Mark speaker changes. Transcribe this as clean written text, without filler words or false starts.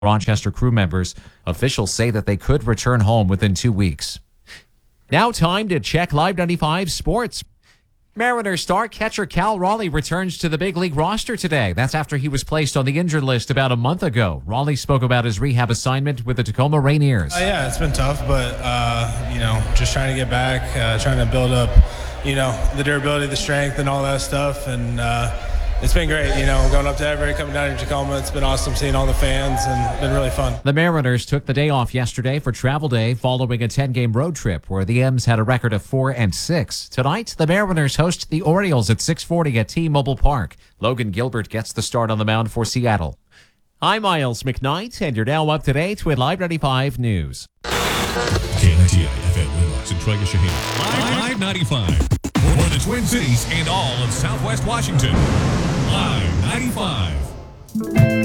Speaker 1: Rochester crew members. Officials say that they could return home within 2 weeks. Now time to check Live 95 sports. Mariners star catcher Cal Raleigh returns to the big league roster today. That's after he was placed on the injured list about a month ago. Raleigh spoke about his rehab assignment with the Tacoma Rainiers.
Speaker 2: Yeah, it's been tough, but, just trying to get back, trying to build up, the durability, the strength, and all that stuff. And it's been great, going up to Everett, coming down to Tacoma. It's been awesome seeing all the fans and been really fun.
Speaker 1: The Mariners took the day off yesterday for travel day following a 10-game road trip where the M's had a record of 4-6. Tonight, the Mariners host the Orioles at 6:40 at T-Mobile Park. Logan Gilbert gets the start on the mound for Seattle. I'm Miles McKnight, and you're now up to date with Live 95 News.
Speaker 3: KNTI FM Winlox and Troy Shaheen. Live 95 for the Twin Cities and all of Southwest Washington. Live 95.